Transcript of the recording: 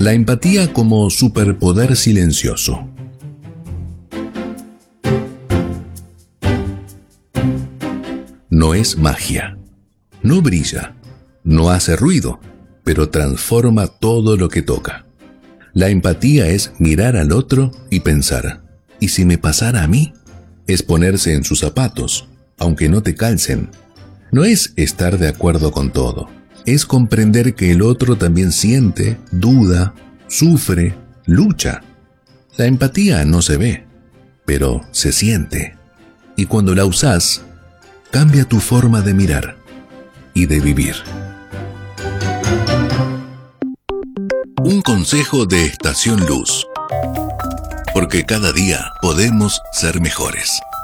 La empatía como superpoder silencioso. No es magia, no brilla, no hace ruido, pero transforma todo lo que toca. La empatía es mirar al otro y pensar, ¿y si me pasara a mí? Es ponerse en sus zapatos, aunque no te calcen. No es estar de acuerdo con todo, es comprender que el otro también siente, duda, sufre, lucha. La empatía no se ve, pero se siente. Y cuando la usás, cambia tu forma de mirar y de vivir. Un consejo de Estación Luz. Porque cada día podemos ser mejores.